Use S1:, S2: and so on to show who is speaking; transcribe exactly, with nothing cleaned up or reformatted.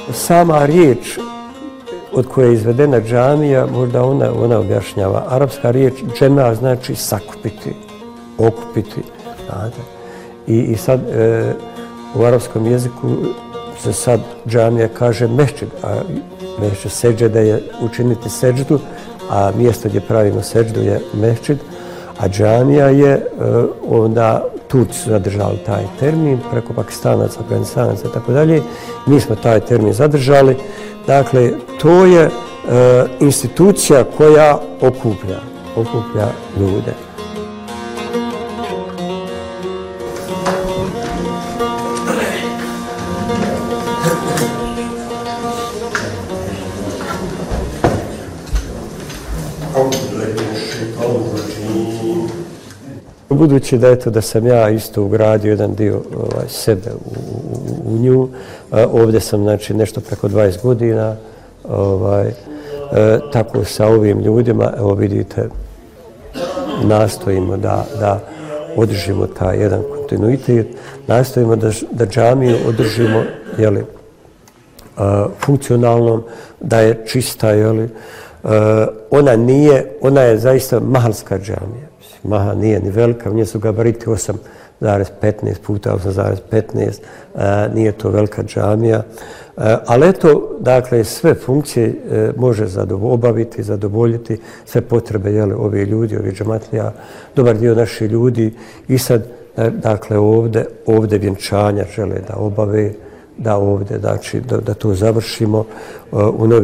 S1: Sama riječ od koje je izvedena džamija, možda ona, ona objašnjava. Arapska riječ džema znači sakupiti, okupiti. Znate. I, i sad e, u arapskom jeziku se sad džamija kaže mešćid, a mešćid seđeda je učiniti seđdu, a mjesto gdje pravimo seđdu je mešćid, a džamija je, e, onda Turci su zadržali taj termin, preko Pakistanaca, Afganistanaca i tako dalje. Mi smo taj termin zadržali. Dakle, to je e, institucija koja okuplja, okuplja ljude. Budući da, eto, da sam ja isto ugradio jedan dio ovaj, sebe u, u, u nju, e, ovdje sam znači, nešto preko dvadeset godina, ovaj, e, tako sa ovim ljudima, evo vidite, nastojimo da, da održimo taj jedan kontinuitet, nastojimo da, da džamiju održimo jeli, e, funkcionalnom, da je čista, jeli, e, ona nije, ona je zaista mahalska džamija. Maha nije ni velika, u nje su gabariti osam zarez petnaest puta osam zarez petnaest, e, nije to velika džamija. E, ali eto, dakle, sve funkcije e, može zadovo, obaviti, zadovoljiti, sve potrebe jele, ovi ljudi, ovi džamatlija, dobar dio naših ljudi i sad, dakle, ovdje, ovdje vjenčanja žele da obave, da ovdje, znači, da, da to završimo uh, u novi